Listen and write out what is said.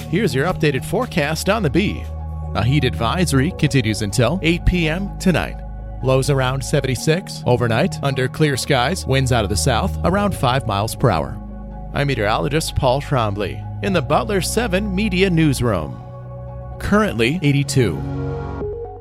Here's your updated forecast on the Bee. A heat advisory continues until 8 p.m. tonight. Lows around 76. Overnight, under clear skies, winds out of the south around 5 miles per hour. I'm meteorologist Paul Trombley in the Butler 7 Media Newsroom. Currently 82.